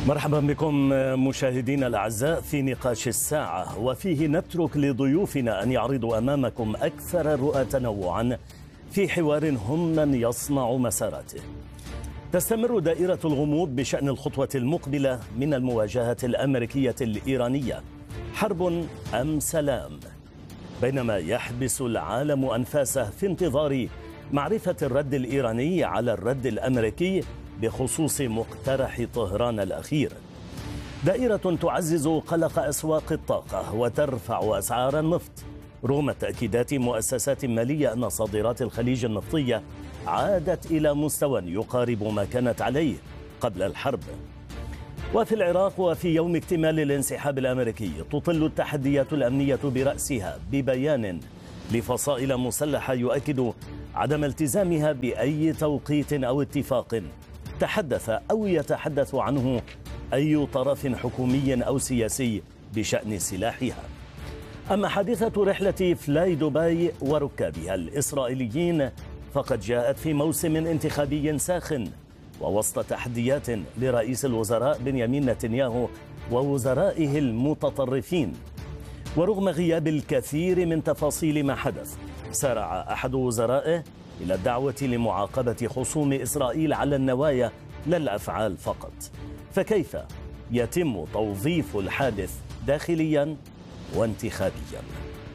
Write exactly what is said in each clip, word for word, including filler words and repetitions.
مرحبا بكم مشاهدينا الأعزاء في نقاش الساعة، وفيه نترك لضيوفنا أن يعرضوا أمامكم أكثر الرؤى تنوعا في حوار هم من يصنع مساراته. تستمر دائرة الغموض بشأن الخطوة المقبلة من المواجهة الأمريكية الإيرانية، حرب أم سلام؟ بينما يحبس العالم أنفاسه في انتظار معرفة الرد الإيراني على الرد الأمريكي بخصوص مقترح طهران الأخير. دائرة تعزز قلق أسواق الطاقة وترفع أسعار النفط رغم تأكيدات مؤسسات مالية أن صادرات الخليج النفطية عادت إلى مستوى يقارب ما كانت عليه قبل الحرب. وفي العراق وفي يوم اكتمال الانسحاب الأمريكي تطل التحديات الأمنية برأسها ببيان لفصائل مسلحة يؤكد عدم التزامها بأي توقيت أو اتفاق تحدث أو يتحدث عنه أي طرف حكومي أو سياسي بشأن سلاحها. أما حادثة رحلة فلاي دبي وركابها الإسرائيليين فقد جاءت في موسم انتخابي ساخن ووسط تحديات لرئيس الوزراء بنيامين نتنياهو ووزرائه المتطرفين. ورغم غياب الكثير من تفاصيل ما حدث، سارع أحد وزرائه إلى الدعوة لمعاقبة خصوم إسرائيل على النوايا لا الأفعال فقط. فكيف يتم توظيف الحادث داخليا وانتخابيا؟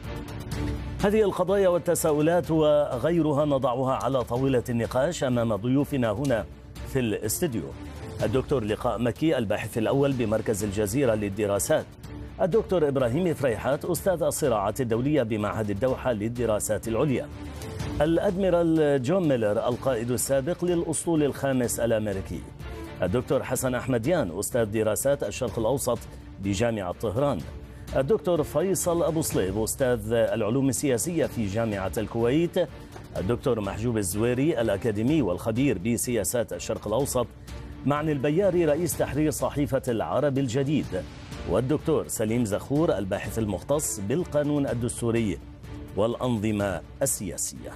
هذه القضايا والتساؤلات وغيرها نضعها على طاولة النقاش أمام ضيوفنا هنا في الاستديو: الدكتور لقاء مكي الباحث الأول بمركز الجزيرة للدراسات، الدكتور إبراهيم فريحات أستاذ الصراعات الدولية بمعهد الدوحة للدراسات العليا، الأدميرال جون ميلر القائد السابق للأسطول الخامس الأمريكي، الدكتور حسن أحمديان أستاذ دراسات الشرق الأوسط بجامعة طهران، الدكتور فيصل أبو صليب أستاذ العلوم السياسية في جامعة الكويت، الدكتور محجوب الزويري الأكاديمي والخبير بسياسات الشرق الأوسط، معني البياري رئيس تحرير صحيفة العرب الجديد، والدكتور سليم زخور الباحث المختص بالقانون الدستوري والأنظمة السياسية.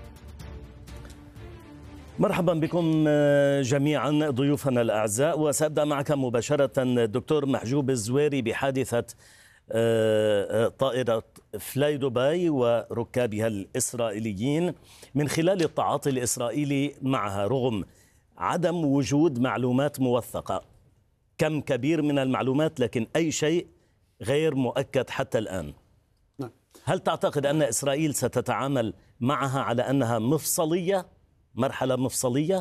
مرحبا بكم جميعا ضيوفنا الأعزاء، وسأبدأ معك مباشرة الدكتور محجوب الزويري بحادثة طائرة فلاي دبي وركابها الإسرائيليين من خلال التعاطي الإسرائيلي معها رغم عدم وجود معلومات موثقة. كم كبير من المعلومات لكن أي شيء غير مؤكد حتى الآن. هل تعتقد أن إسرائيل ستتعامل معها على أنها مفصلية، مرحلة مفصلية؟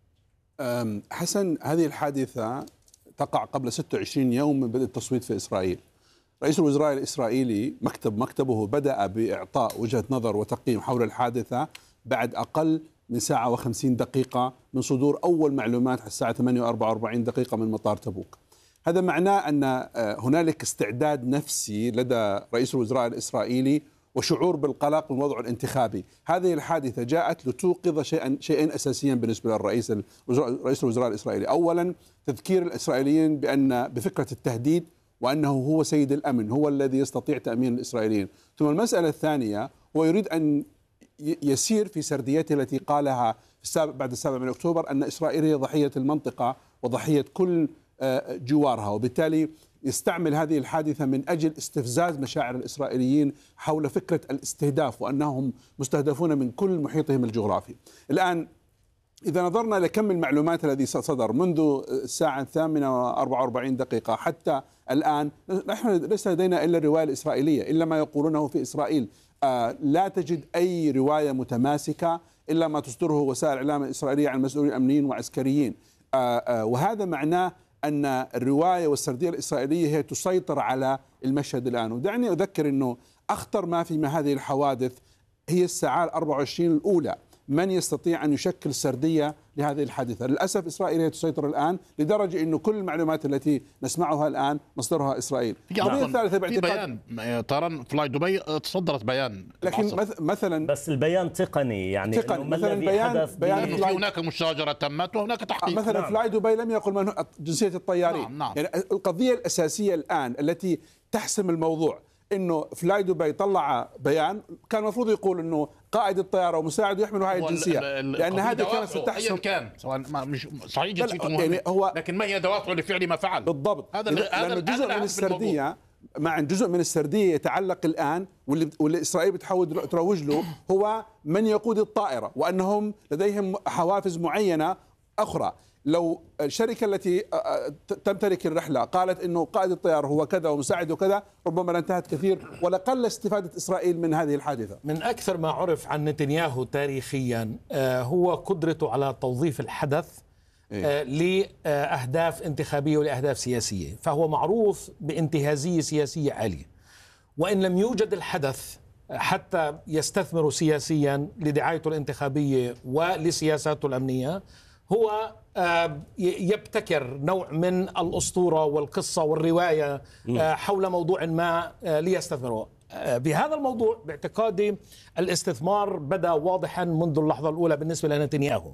حسن، هذه الحادثة تقع قبل ستة وعشرين يوم من بدء التصويت في إسرائيل. رئيس الوزراء الإسرائيلي مكتب مكتبه بدأ بإعطاء وجهة نظر وتقييم حول الحادثة بعد أقل من ساعة وخمسين دقيقة من صدور أول معلومات على الساعة ثمانية وأربعة وأربعين دقيقة من مطار تبوك. هذا معناه أن هنالك استعداد نفسي لدى رئيس الوزراء الإسرائيلي وشعور بالقلق من وضعه الانتخابي. هذه الحادثة جاءت لتوقظ شيئا شيئين أساسيا بالنسبة للرئيس رئيس الوزراء الإسرائيلي. أولا، تذكير الإسرائيليين بأن بفكرة التهديد وأنه هو سيد الأمن، هو الذي يستطيع تأمين الإسرائيليين. ثم المسألة الثانية، هو يريد أن يسير في سرديته التي قالها في السابق بعد السابع من أكتوبر أن إسرائيل هي ضحية المنطقة وضحية كل جوارها، وبالتالي يستعمل هذه الحادثة من أجل استفزاز مشاعر الإسرائيليين حول فكرة الاستهداف وأنهم مستهدفون من كل محيطهم الجغرافي. الآن إذا نظرنا لكم المعلومات الذي صدر منذ الساعة الثامنة وأربعة وأربعين دقيقة حتى الآن، نحن ليس لدينا إلا الرواية الإسرائيلية، إلا ما يقولونه في إسرائيل. آه لا تجد أي رواية متماسكة إلا ما تصدره وسائل الإعلام الإسرائيلية عن مسؤولين أمنيين وعسكريين. آه آه وهذا معناه أن الرواية والسردية الإسرائيلية هي تسيطر على المشهد الآن. ودعني أذكر أنه أخطر ما في هذه الحوادث هي الساعات الأربع وعشرين الأولى. من يستطيع أن يشكل سردية لهذه الحادثة؟ للأسف إسرائيل هي تسيطر الآن لدرجة أنه كل المعلومات التي نسمعها الآن مصدرها إسرائيل. القضية الثالثة باعتقاد بيان طيران فلاي دبي تصدرت بيان، لكن مثلا بس البيان تقني، يعني تقني مثلا بيان بيان في هناك مشاجرة تمت وهناك تحقيق. مثلا نعم. فلاي دبي لم يقل من جنسية الطيارين. نعم. نعم. يعني القضية الأساسية الآن التي تحسم الموضوع، انه فلاي دبي طلع بيان كان المفروض يقول انه قائد الطياره ومساعده يحملوا هاي الجنسيه، لان هذه كانت ستحسم كان سواء مش صحيح جنسيته يعني هو لكن ما هي دوافعه لفعل ما فعل بالضبط. هذا لانه جزء من السرديه مع جزء من السرديه يتعلق الان واللي, واللي اسرائيل بتحاول تروج له هو من يقود الطائره، وانهم لديهم حوافز معينه اخرى. لو الشركه التي تمتلك الرحله قالت انه قائد الطيار هو كذا ومساعده كذا، ربما لانتهت كثير ولقل استفاده اسرائيل من هذه الحادثه. من اكثر ما عرف عن نتنياهو تاريخيا هو قدرته على توظيف الحدث لأهداف انتخابية ولأهداف سياسية، فهو معروف بانتهازية سياسية عالية، وإن لم يوجد الحدث حتى يستثمر سياسيا لدعايته الانتخابية ولسياساته الأمنية، هو يبتكر نوع من الأسطورة والقصة والرواية حول موضوع ما ليستثمره. بهذا الموضوع باعتقادي الاستثمار بدأ واضحا منذ اللحظة الأولى بالنسبة لنتنياهو،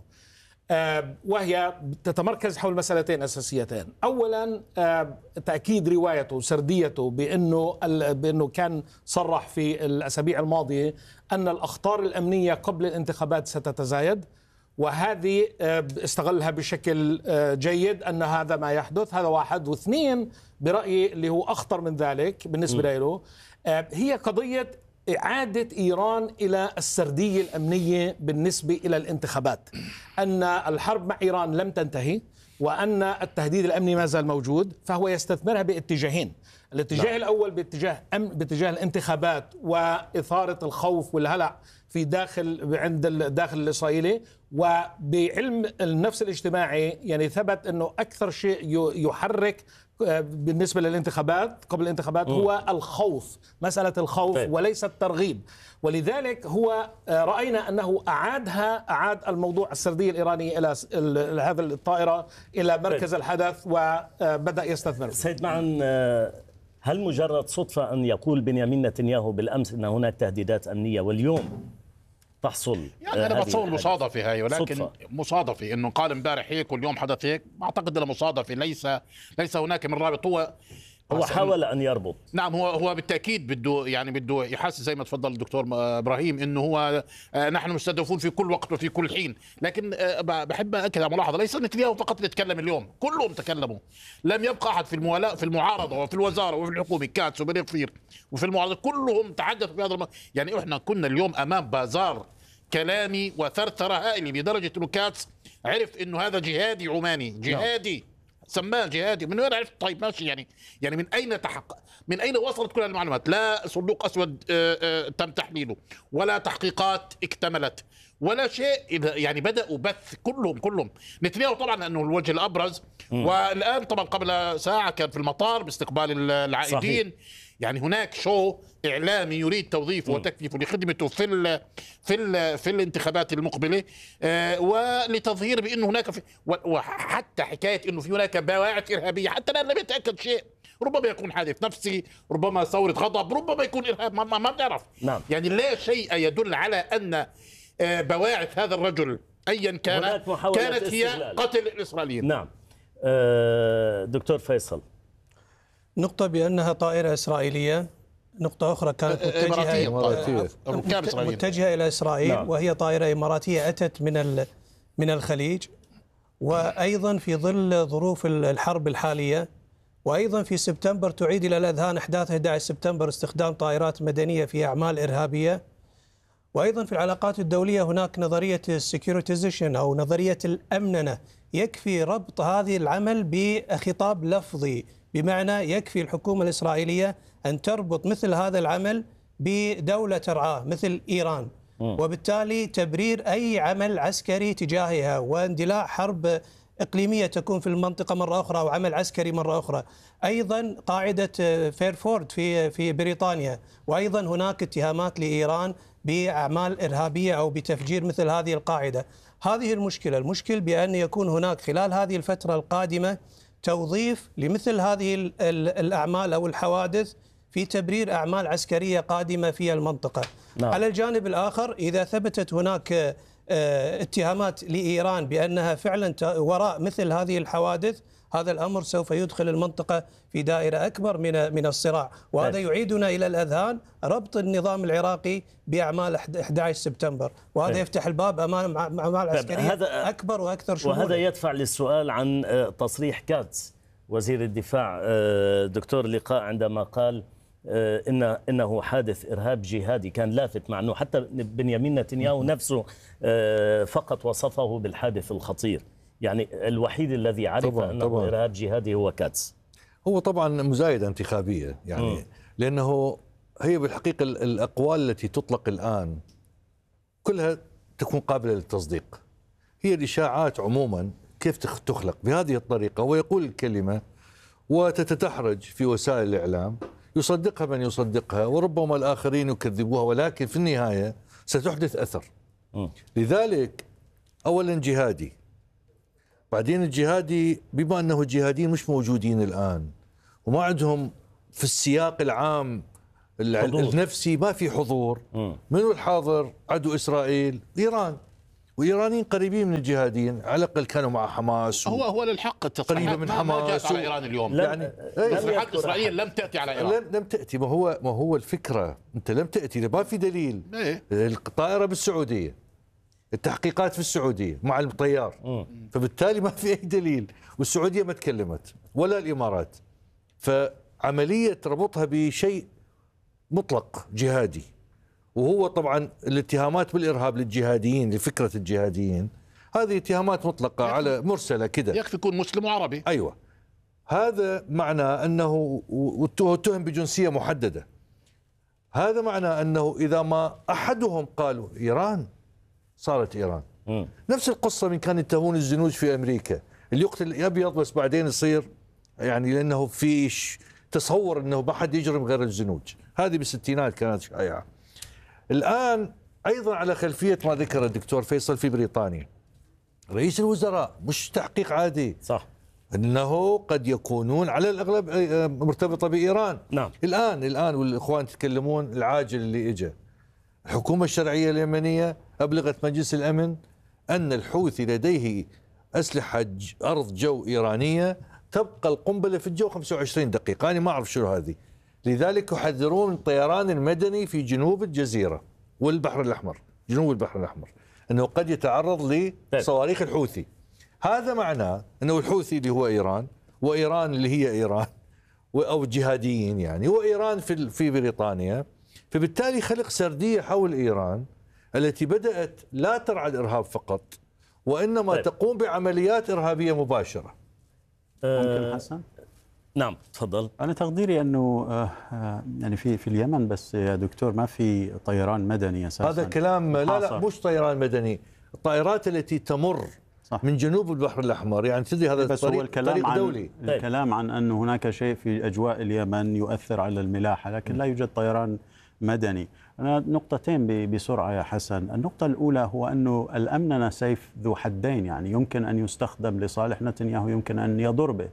وهي تتمركز حول مسألتين أساسيتين. أولا تأكيد روايته وسرديته بأنه بأنه كان صرح في الأسابيع الماضية أن الأخطار الأمنية قبل الانتخابات ستتزايد، وهذه استغلها بشكل جيد أن هذا ما يحدث. هذا واحد. واثنين برأيي اللي هو أخطر من ذلك بالنسبة له هي قضية إعادة إيران إلى السردية الأمنية بالنسبة إلى الانتخابات، أن الحرب مع إيران لم تنتهي وأن التهديد الأمني ما زال موجود، فهو يستثمرها باتجاهين. الاتجاه لا. الأول باتجاه أمن باتجاه الانتخابات وإثارة الخوف والهلع في داخل عند الداخل الإسرائيلي، وبعلم النفس الاجتماعي يعني ثبت أنه أكثر شيء يحرك بالنسبة للانتخابات قبل الانتخابات هو الخوف، مسألة الخوف طيب. وليس الترغيب. ولذلك هو رأينا أنه أعادها أعاد الموضوع السردية الإيرانية إلى هذا الطائرة إلى مركز طيب. الحدث وبدأ يستثمر. سيد معن، هل مجرد صدفة أن يقول بنيامين نتنياهو بالأمس أن هناك تهديدات أمنية واليوم تحصل؟ يعني أنا بتصور مصادفة هاي، ولكن صدفة. مصادفة إنه قال امبارح هيك واليوم حدث هيك، أعتقد أنها مصادفة، ليس ليس هناك من رابط. هو هو حاول أن يربط. نعم، هو هو بالتأكيد بده يعني بده يحسس زي ما تفضل الدكتور إبراهيم إنه هو نحن مستهدفون في كل وقت وفي كل حين. لكن بحب أكد على ملاحظة، ليس نتنياهو فقط اللي تكلم اليوم، كلهم تكلموا. لم يبقى أحد في الموالاة في المعارضة وفي الوزارة وفي الحكومة، كاتس وبن غفير وفي المعارضة، كلهم تحدثوا في هذا الم... يعني إحنا كنا اليوم أمام بازار كلامي وثرثرة هائلة، لدرجة إنه كاتس عرف إنه هذا جهادي عماني، جهادي سماه جهادي. من وين عرفت؟ طيب ماشي، يعني يعني من اين تحقق من اين وصلت كل المعلومات؟ لا صندوق اسود تم تحليله، ولا تحقيقات اكتملت، ولا شيء. يعني بداوا بث كلهم كلهم نتنياهو طبعا لانه الوجه الابرز. م. والان طبعا قبل ساعه كان في المطار باستقبال العائدين. صحيح. يعني هناك شو اعلامي يريد توظيفه وتكليفه لخدمته في ال في ال في الانتخابات المقبله، آه ولتظهير بانه هناك في، وحتى حكايه انه في هناك بواعث ارهابيه، حتى الان لم يتاكد شيء. ربما يكون حادث نفسي، ربما ثوره غضب، ربما يكون ارهاب، ما, ما بنعرف. نعم. يعني لا شيء يدل على ان آه بواعث هذا الرجل ايا كان كانت هي قتل الاسرائيليين. نعم. آه دكتور فيصل، نقطة بأنها طائرة إسرائيلية، نقطة أخرى كانت متجهة إماراتية. متجهة إلى إسرائيل. نعم. وهي طائرة إماراتية أتت من من الخليج، وأيضا في ظل ظروف الحرب الحالية، وأيضا في سبتمبر تعيد إلى الأذهان أحداث أحد عشر سبتمبر استخدام طائرات مدنية في أعمال إرهابية. وأيضا في العلاقات الدولية هناك نظرية السكيورتيزيشن أو نظرية الأمننة، يكفي ربط هذه العمل بخطاب لفظي، بمعنى يكفي الحكومة الإسرائيلية أن تربط مثل هذا العمل بدولة ترعاه مثل إيران، وبالتالي تبرير أي عمل عسكري تجاهها واندلاع حرب إقليمية تكون في المنطقة مرة أخرى أو عمل عسكري مرة أخرى. أيضا قاعدة فيرفورد في في بريطانيا، وأيضا هناك اتهامات لإيران بأعمال إرهابية أو بتفجير مثل هذه القاعدة. هذه المشكلة، المشكل بأن يكون هناك خلال هذه الفترة القادمة توظيف لمثل هذه الأعمال أو الحوادث في تبرير أعمال عسكرية قادمة في المنطقة. نعم. على الجانب الآخر، إذا ثبتت هناك اتهامات لإيران بأنها فعلا وراء مثل هذه الحوادث، هذا الأمر سوف يدخل المنطقة في دائرة أكبر من من الصراع، وهذا يعيدنا إلى الأذهان ربط النظام العراقي بأعمال أحد عشر سبتمبر، وهذا يفتح الباب أمام أعمال عسكرية أكبر وأكثر شمولا. وهذا يدفع للسؤال عن تصريح كاتس وزير الدفاع دكتور لقاء عندما قال إن إنه حادث إرهاب جهادي، كان لافت، مع أنه حتى بنيامين نتنياهو نفسه فقط وصفه بالحادث الخطير. يعني الوحيد الذي عرف طبعًا أنه طبعًا إرهاب جهادي هو كاتس. هو طبعا مزايدة انتخابية يعني م. لأنه هي بالحقيقة الأقوال التي تطلق الآن كلها تكون قابلة للتصديق. هي الإشاعات عموما كيف تخلق بهذه الطريقة، ويقول الكلمة وتتدحرج في وسائل الإعلام، يصدقها من يصدقها وربما الآخرين يكذبوها، ولكن في النهاية ستحدث أثر. م. لذلك أولا جهادي، بعدين الجهادي بما أنه الجهاديين مش موجودين الآن وما عندهم في السياق العام حضور. النفسي ما في حضور. م. منو الحاضر؟ عدو إسرائيل، إيران، وإيرانيين قريبين من الجهاديين، على الأقل كانوا مع حماس. هو هو للحق التصريحات من ما, ما جاءت على إيران اليوم، يعني تصريحات إسرائيل لم تأتي على إيران. لم, لم تأتي. ما هو ما هو الفكرة، أنت لم تأتي، ما في دليل. إيه؟ الطائرة بالسعودية، التحقيقات في السعودية مع الطيار، م. فبالتالي ما في أي دليل، والسعودية ما تكلمت ولا الإمارات، فعملية ربطها بشيء مطلق جهادي. وهو طبعا الاتهامات بالإرهاب للجهاديين، لفكرة الجهاديين، هذه اتهامات مطلقة على مرسلة كده، يكفي يكون مسلم وعربي. أيوة، هذا معنى أنه اتهم بجنسية محددة. هذا معنى أنه إذا ما أحدهم قالوا إيران صارت إيران. م. نفس القصة من كان يتهمون الزنوج في أمريكا، اللي يقتل الأبيض بس بعدين يصير يعني لأنه في تصور أنه ما حد يجرم غير الزنوج. هذه بالستينات كانت شائعة. الآن أيضا على خلفية ما ذكر الدكتور فيصل في بريطانيا، رئيس الوزراء مش تحقيق عادي، صح، أنه قد يكونون على الأغلب مرتبطة بإيران. نعم. الآن الآن والإخوان يتكلمون العاجل اللي إجا، الحكومة الشرعية اليمنية أبلغت مجلس الأمن أن الحوثي لديه أسلحة أرض جو إيرانية تبقى القنبلة في الجو خمسة وعشرين دقيقة. أنا ما أعرف شو هذه. لذلك يحذرون من الطيران المدني في جنوب الجزيرة والبحر الأحمر، جنوب البحر الأحمر، أنه قد يتعرض لصواريخ الحوثي. هذا معناه أنه الحوثي اللي هو إيران، وإيران اللي هي إيران، أو الجهاديين يعني، وإيران في في بريطانيا، فبالتالي خلق سردية حول إيران التي بدأت لا ترعى الإرهاب فقط، وإنما طيب. تقوم بعمليات إرهابية مباشرة. ممكن حسن؟ نعم تفضل. أنا تقديري أنه يعني في في اليمن بس يا دكتور ما في طيران مدني أساسا. هذا كلام، لا لا مش طيران مدني، الطائرات التي تمر صح. من جنوب البحر الأحمر، يعني تدري هذا بس طريق, هو الكلام طريق عن دولي. الكلام عن أن هناك شيء في أجواء اليمن يؤثر على الملاحة، لكن لا يوجد طيران مدني. أنا نقطتين بسرعة يا حسن. النقطة الأولى هو أنه الأمن سيف ذو حدين، يعني يمكن أن يستخدم لصالح نتنياهو، يمكن أن يضر به.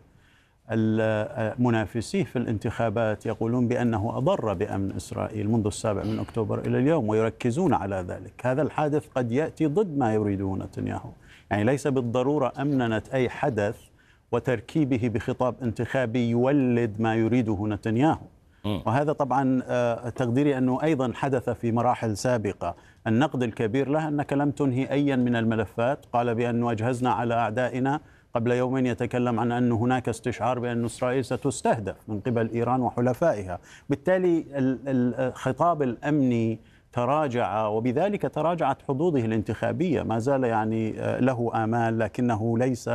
المنافسيه في الانتخابات يقولون بأنه أضر بأمن إسرائيل منذ السابع من أكتوبر إلى اليوم، ويركزون على ذلك. هذا الحادث قد يأتي ضد ما يريده نتنياهو، يعني ليس بالضرورة أمننة أي حدث وتركيبه بخطاب انتخابي يولد ما يريده نتنياهو. وهذا طبعا تقديري أنه أيضا حدث في مراحل سابقة. النقد الكبير له أنك لم تنهي أيا من الملفات، قال بأنه أجهزنا على أعدائنا، قبل يومين يتكلم عن أن هناك استشعار بأن إسرائيل ستستهدف من قبل إيران وحلفائها. بالتالي الخطاب الأمني تراجع، وبذلك تراجعت حظوظه الانتخابية. ما زال يعني له آمال لكنه ليس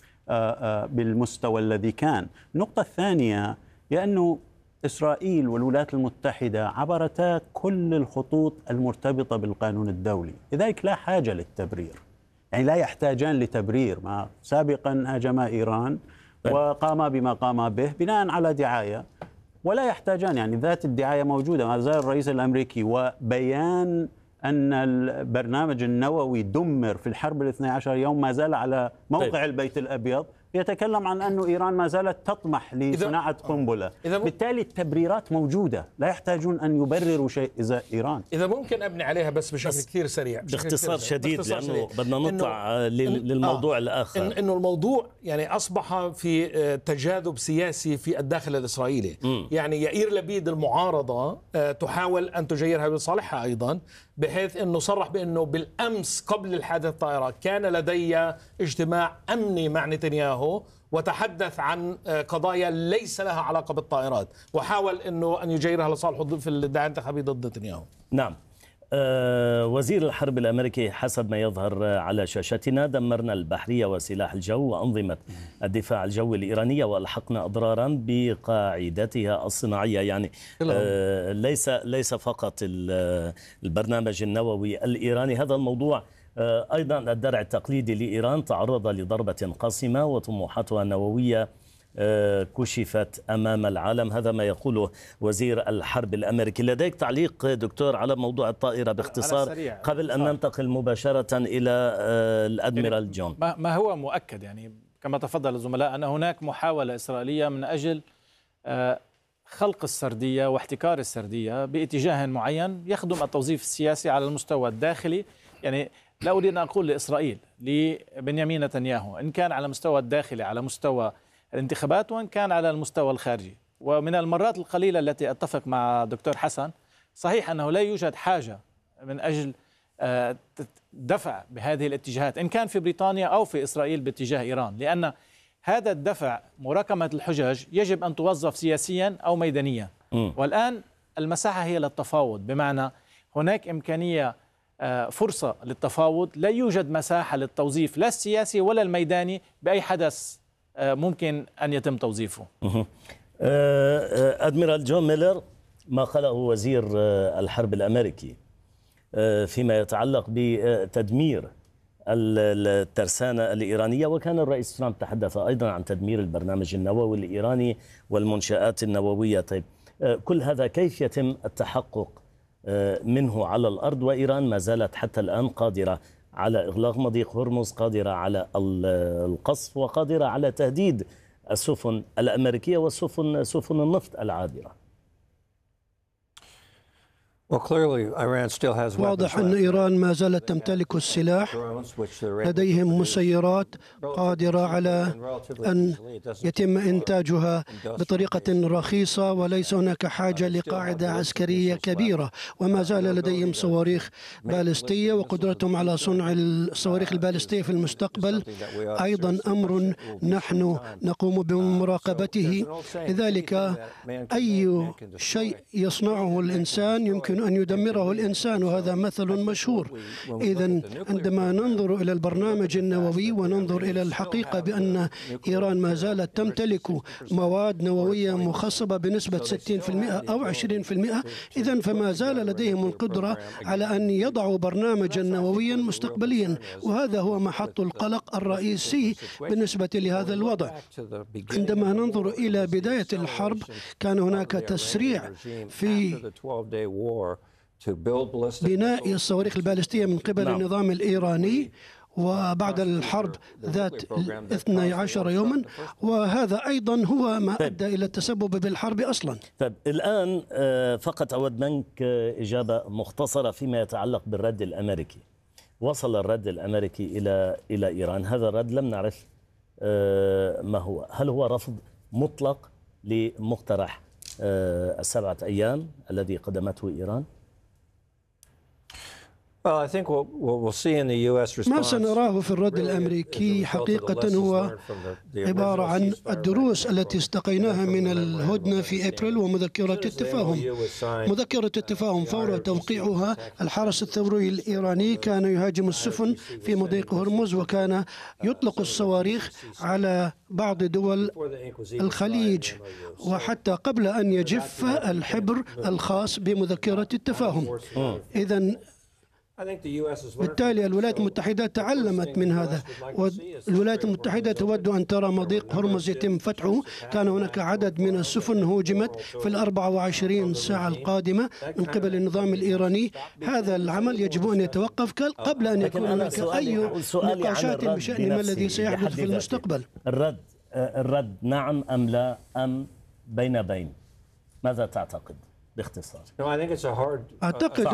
بالمستوى الذي كان. النقطة الثانية هي أنه إسرائيل والولايات المتحدة عبرتا كل الخطوط المرتبطة بالقانون الدولي، لذلك لا حاجة للتبرير، يعني لا يحتاجان لتبرير. ما سابقا هاجما إيران وقاما بما قاما به بناء على دعاية، ولا يحتاجان، يعني ذات الدعاية موجودة. ما زال الرئيس الأمريكي وبيان أن البرنامج النووي دمر في الحرب الاثني عشر يوم ما زال على موقع طيب. البيت الأبيض، يتكلم عن أن إيران ما زالت تطمح لصناعة قنبلة. بالتالي التبريرات موجودة، لا يحتاجون أن يبرروا شيء إذا إيران. إذا ممكن أبني عليها بس بشكل بس كثير سريع، باختصار شديد، لأنه بدنا نطلع للموضوع آه الآخر. إن إنه الموضوع يعني أصبح في تجاذب سياسي في الداخل الإسرائيلي. م. يعني يائير لبيد المعارضة تحاول أن تجيرها بصالحها أيضا، بحيث أنه صرح بأنه بالأمس قبل الحادث الطائرة كان لدي اجتماع أمني مع نتنياهو وتحدث عن قضايا ليس لها علاقة بالطائرات، وحاول أنه أن يجيرها لصالحه في الادعاء الانتخابي ضد نتنياهو. نعم. أه وزير الحرب الأمريكي حسب ما يظهر على شاشتنا: دمرنا البحرية وسلاح الجو وأنظمة الدفاع الجوي الإيرانية وألحقنا أضرارا بقاعدتها الصناعية. يعني أه ليس ليس فقط البرنامج النووي الإيراني، هذا الموضوع أه أيضا الدرع التقليدي لإيران تعرض لضربة قاسمة وطموحاتها النووية كشفت أمام العالم. هذا ما يقوله وزير الحرب الأمريكي. لديك تعليق دكتور على موضوع الطائرة باختصار قبل أن ننتقل مباشرة إلى الأدميرال جون؟ ما هو مؤكد يعني كما تفضل الزملاء أن هناك محاولة إسرائيلية من أجل خلق السردية واحتكار السردية باتجاه معين يخدم التوظيف السياسي على المستوى الداخلي. يعني لا أريد أن أقول لإسرائيل لبنيامين نتنياهو إن كان على مستوى الداخلي على مستوى الانتخابات وإن كان على المستوى الخارجي. ومن المرات القليلة التي أتفق مع دكتور حسن، صحيح أنه لا يوجد حاجة من أجل دفع بهذه الاتجاهات إن كان في بريطانيا أو في إسرائيل باتجاه إيران، لأن هذا الدفع مراكمة الحجج يجب أن توظف سياسيا أو ميدانيا. م. والآن المساحة هي للتفاوض، بمعنى هناك إمكانية فرصة للتفاوض، لا يوجد مساحة للتوظيف لا السياسي ولا الميداني بأي حدث ممكن أن يتم توظيفه. أدميرال جون ميلر، ما قاله وزير الحرب الأمريكي فيما يتعلق بتدمير الترسانة الإيرانية، وكان الرئيس ترامب تحدث أيضا عن تدمير البرنامج النووي الإيراني والمنشآت النووية. طيب كل هذا كيف يتم التحقق منه على الأرض، وإيران ما زالت حتى الآن قادرة على إغلاق مضيق هرمز، قادرة على القصف، وقادرة على تهديد السفن الأمريكية والسفن سفن النفط العابرة؟ واضح أن إيران ما زالت تمتلك السلاح، لديهم مسيرات قادرة على أن يتم إنتاجها بطريقة رخيصة، وليس هناك حاجة لقاعدة عسكرية كبيرة، وما زال لديهم صواريخ باليستية، وقدرتهم على صنع الصواريخ الباليستية في المستقبل أيضا أمر نحن نقوم بمراقبته. لذلك أي شيء يصنعه الإنسان يمكن أن يدمره الإنسان، وهذا مثل مشهور. إذن عندما ننظر إلى البرنامج النووي وننظر إلى الحقيقة بأن إيران ما زالت تمتلك مواد نووية مخصبة بنسبة ستين بالمئة أو عشرين بالمئة، إذن فما زال لديهم القدرة على أن يضعوا برنامجا نوويا مستقبليا، وهذا هو محط القلق الرئيسي بالنسبة لهذا الوضع. عندما ننظر إلى بداية الحرب كان هناك تسريع في بناء الصواريخ الباليستية من قبل نعم. النظام الإيراني، وبعد الحرب ذات اثني عشر يوما، وهذا أيضا هو ما طيب. أدى إلى التسبب بالحرب أصلا. طيب الآن فقط أود منك إجابة مختصرة فيما يتعلق بالرد الأمريكي. وصل الرد الأمريكي إلى إلى إيران، هذا الرد لم نعرف ما هو، هل هو رفض مطلق لمقترح السبعة أيام الذي قدمته إيران؟ ما سنراه في الرد الأمريكي حقيقة هو عبارة عن الدروس التي استقيناها من الهدنة في أبريل ومذكرة التفاهم. مذكرة التفاهم فور توقيعها الحرس الثوري الإيراني كان يهاجم السفن في مضيق هرمز، وكان يطلق الصواريخ على بعض دول الخليج، وحتى قبل أن يجف الحبر الخاص بمذكرة التفاهم. إذن بالتالي الولايات المتحدة تعلمت من هذا، والولايات المتحدة تود أن ترى مضيق هرمز يتم فتحه. كان هناك عدد من السفن هوجمت في الأربع وعشرين ساعة القادمة من قبل النظام الإيراني. هذا العمل يجب أن يتوقف قبل أن يكون هناك أي نقاشات بشأن ما الذي سيحدث في المستقبل. الرد الرد نعم أم لا، أم بين بين؟ ماذا تعتقد باختصار؟ أعتقد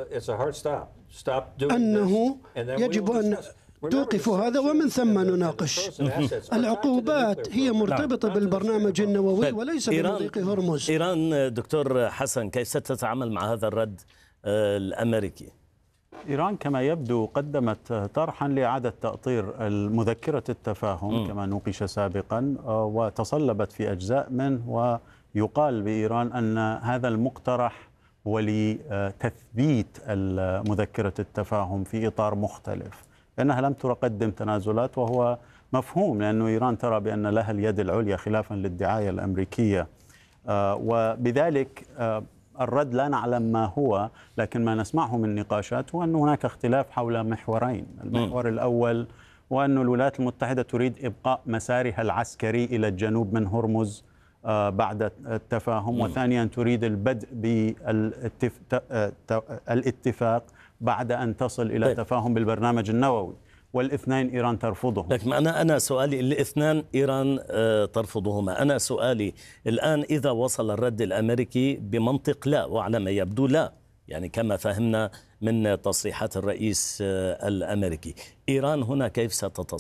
أنه يجب أن توقف هذا ومن ثم نناقش. العقوبات هي مرتبطة بالبرنامج النووي وليس بمضيق هرمز. إيران دكتور حسن كيف ستتعامل مع هذا الرد الأمريكي؟ إيران كما يبدو قدمت طرحا لإعادة تأطير مذكرة التفاهم م. كما نوقش سابقا، وتصلبت في أجزاء منه، ويقال بإيران أن هذا المقترح هو لتثبيت مذكرة التفاهم في إطار مختلف، لأنها لم تقدم تنازلات، وهو مفهوم لأن إيران ترى بأن لها اليد العليا خلافا للدعاية الأمريكية، وبذلك الرد لا نعلم ما هو، لكن ما نسمعه من نقاشات هو أن هناك اختلاف حول محورين. المحور الأول هو أن الولايات المتحدة تريد إبقاء مسارها العسكري إلى الجنوب من هرمز بعد التفاهم، وثانيا تريد البدء بالاتفاق بعد أن تصل إلى طيب. تفاهم بالبرنامج النووي، والاثنين إيران ترفضهم. لكن أنا أنا سؤالي الاثنان إيران ترفضهما. أنا سؤالي الآن إذا وصل الرد الأمريكي بمنطق لا، وعلى ما يبدو لا، يعني كما فهمنا من تصريحات الرئيس الأمريكي، إيران هنا كيف ستتصرف؟